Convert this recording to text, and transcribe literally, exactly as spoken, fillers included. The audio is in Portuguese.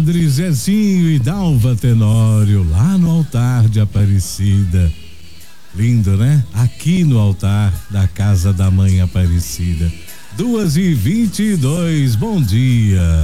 Padre Zezinho e Dalva Tenório, lá no altar de Aparecida. Lindo, né? Aqui no altar da Casa da Mãe Aparecida. duas e vinte e dois, bom dia.